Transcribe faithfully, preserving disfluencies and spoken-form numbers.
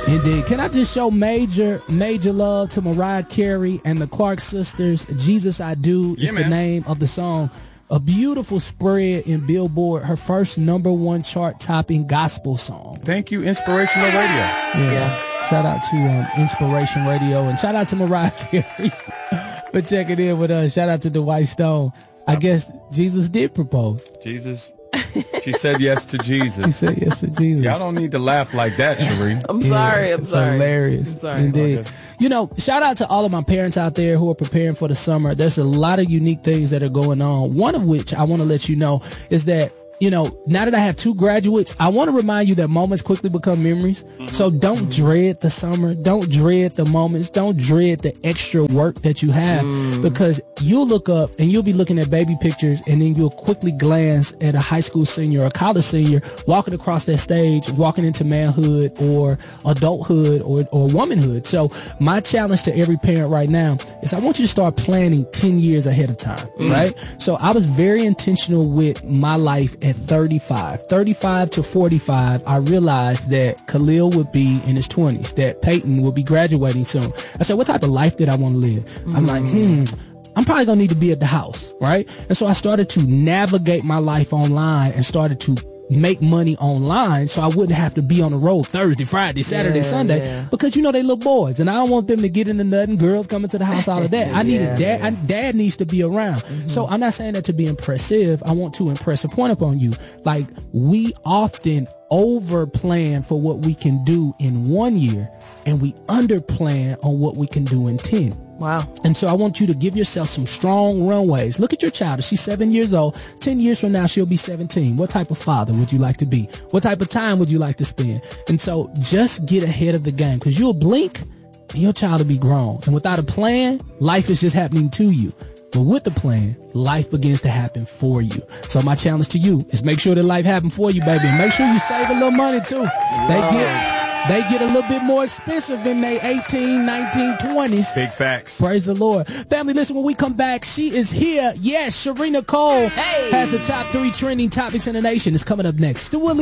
Indeed. Can I just show major, major love to Mariah Carey and the Clark sisters? Jesus I Do is yeah, the name of the song. A beautiful spread in Billboard, her first number one chart-topping gospel song. Thank you, Inspirational Radio. Yeah. yeah. Shout out to um, Inspiration Radio, and shout out to Mariah Carey for checking in with us. Shout out to Dwight Stone. I guess Jesus did propose. Jesus. She said yes to Jesus. She said yes to Jesus. Y'all don't need to laugh like that, Cherie. I'm sorry. Yeah, I'm it's sorry. Hilarious. I'm sorry. Indeed. Okay. You know, shout out to all of my parents out there who are preparing for the summer. There's a lot of unique things that are going on. One of which I want to let you know is that, you know, now that I have two graduates, I want to remind you that moments quickly become memories. Mm-hmm. So don't mm-hmm. dread the summer. Don't dread the moments. Don't dread the extra work that you have mm. because you'll look up and you'll be looking at baby pictures and then you'll quickly glance at a high school senior or a college senior walking across that stage, walking into manhood or adulthood or, or womanhood. So my challenge to every parent right now is I want you to start planning ten years ahead of time, mm. right? So I was very intentional with my life at thirty-five. thirty-five to forty-five, I realized that Khalil would be in his twenties, that Peyton would be graduating soon. I said, what type of life did I want to live? Mm. I'm like, hmm, I'm probably going to need to be at the house, right? And so I started to navigate my life online and started to make money online so I wouldn't have to be on the road Thursday, Friday, Saturday, yeah, Sunday yeah. because, you know, they little boys and I don't want them to get into nothing, girls coming to the house, all of that. I need yeah, a dad. I, dad needs to be around. Mm-hmm. So I'm not saying that to be impressive. I want to impress a point upon you. Like, we often over plan for what we can do in one year and we under plan on what we can do in ten. Wow. And so I want you to give yourself some strong runways. Look at your child. She's seven years old. Ten years from now, she'll be seventeen. What type of father would you like to be? What type of time would you like to spend? And so just get ahead of the game because you'll blink and your child will be grown. And without a plan, life is just happening to you. But with the plan, life begins to happen for you. So my challenge to you is make sure that life happens for you, baby. And make sure you save a little money too. They get... They get a little bit more expensive in their eighteen, nineteen, twenties. Big facts. Praise the Lord. Family, listen, when we come back, she is here. Yes, Sharina Cole hey. has the top three trending topics in the nation. It's coming up next. Still